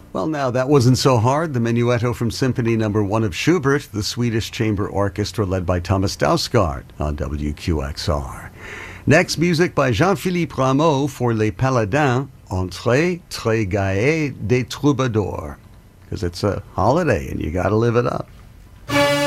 Well, now, that wasn't so hard. The Menuetto from Symphony Number 1 of Schubert, the Swedish Chamber Orchestra led by Thomas Dausgaard on WQXR. Next, music by Jean-Philippe Rameau for Les Paladins, Entrée très gaie des troubadours. Because it's a holiday and you got to live it up.